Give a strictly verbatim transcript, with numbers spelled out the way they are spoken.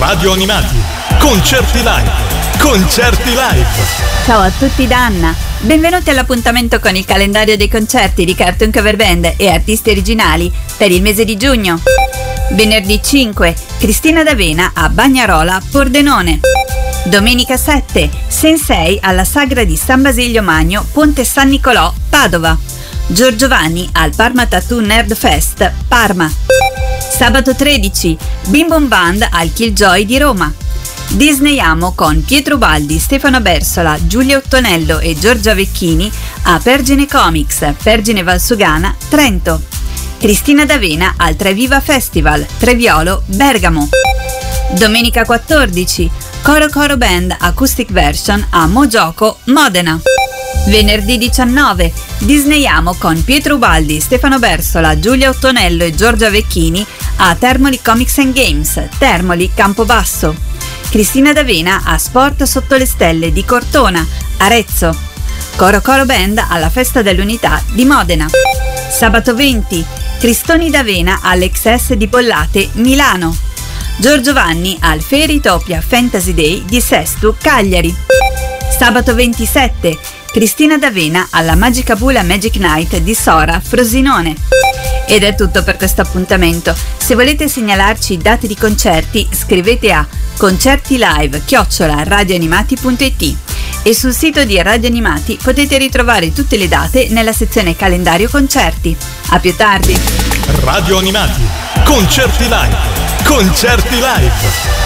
Radio Animati, concerti live, concerti live. Ciao a tutti da Anna, benvenuti all'appuntamento con il calendario dei concerti di Cartoon Cover Band e artisti originali per il mese di giugno. Venerdì cinque, Cristina D'Avena a Bagnarola, Pordenone. Domenica sette, Sensei alla Sagra di San Basilio Magno, Ponte San Nicolò, Padova. Giorgio Vanni al Parma Tattoo Nerd Fest, Parma. Sabato tredici, Bim Bum Band al Killjoy di Roma. Disney Amo con Pietro Baldi, Stefano Bersola, Giulia Ottonello e Giorgia Vecchini a Pergine Comics, Pergine Valsugana, Trento. Cristina D'Avena al Treviva Festival, Treviolo, Bergamo. Domenica quattordici, Coro Coro Band Acoustic Version a Mogioco, Modena. Venerdì diciannove, Disney Amo con Pietro Ubaldi, Stefano Bersola, Giulia Ottonello e Giorgia Vecchini a Termoli Comics and Games, Termoli, Campobasso. Cristina D'Avena a Sport Sotto le Stelle di Cortona, Arezzo. Coro Coro Band alla Festa dell'Unità di Modena. Sabato venti, Cristoni D'Avena all'X S di Pollate, Milano. Giorgio Vanni al Fairytopia Fantasy Day di Sestu, Cagliari. Sabato ventisette, Cristina D'Avena alla Magica Bula Magic Night di Sora, Frosinone. Ed è tutto per questo appuntamento. Se volete segnalarci i dati di concerti, scrivete a concertilive chiocciola radioanimati punto it e sul sito di Radio Animati potete ritrovare tutte le date nella sezione calendario concerti. A più tardi. Radio Animati, concerti live, concerti live.